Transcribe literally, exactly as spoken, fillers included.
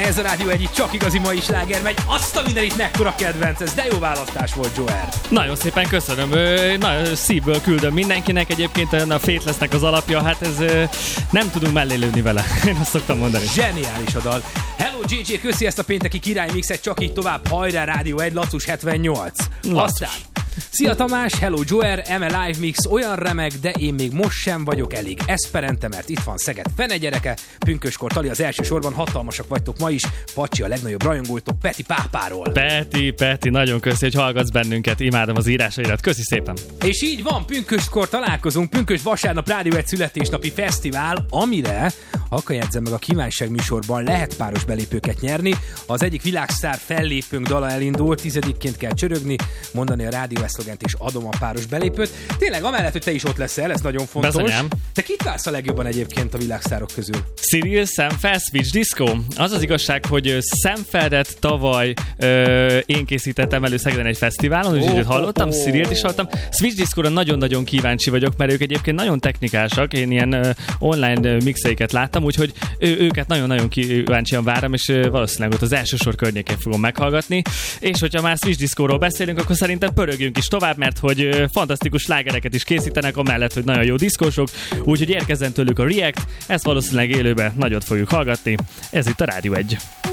Ez a Rádió egy csak igazi mai sláger megy. Azt a mindenit mekkora kedvenc, ez de jó választás volt, Joel. Nagyon szépen köszönöm. Nagyon szívből küldöm mindenkinek. Egyébként a Faithlessnek az alapja, hát ez nem tudunk mellé lőni vele. Én azt szoktam mondani. Zseniális a dal. Hello jé jé, köszi ezt a pénteki királymixet, csak így tovább. Hajrá Rádió egy, Lacus hetvennyolc. Lacus. Aztán szia Tamás, hello Joel, eme Live Mix, olyan remek, de én még most sem vagyok elég eszperente, mert itt van Szeged fene gyereke, pünköskor Tali az első sorban, hatalmasak vagytok ma is, Pacsi a legnagyobb rajongóitok Peti Pápáról. Peti, Peti, nagyon köszi, hogy hallgatsz bennünket, imádom az írásaidat, köszi szépen. És így van, pünköskor találkozunk, pünkös vasárnap Rádió egy születésnapi fesztivál, amire, akkor jegyzem meg a kívánság műsorban, lehet páros belépőket nyerni, az egyik világsztár fellépőnk dala elindul, tizedikként kell csörögni, mondani a rádió eszlogent és adom a páros belépőt. Tényleg, amellett, hogy te is ott leszel, ez nagyon fontos. Bezonyám. Te kit vársz a legjobban egyébként a világsztárok közül? Cyril, Szemfeld, Switch Disco. Az az igazság, hogy Szemfeldet tavaly ö, én készítettem elő Szegeden egy fesztiválon, úgyhogy oh, hallottam, oh, oh. Cyril-t is hallottam. Switch Disco-ra nagyon-nagyon kíváncsi vagyok, mert ők egyébként nagyon technikásak, én ilyen ö, online mixeiket láttam, úgyhogy ő, őket nagyon-nagyon kíváncsian várom, és ö, valószínűleg ott az első sor környékén fogom meghallgatni. És hogyha már Switch Disco-ról beszélünk, akkor szerintem pörögjünk is tovább, mert hogy fantasztikus slágereket is készítenek, amellett, hogy nagyon jó diszkósok, úgyhogy érkezzen tőlük a React, ezt valószínűleg élőben nagyot fogjuk hallgatni. Ez itt a Rádió egy.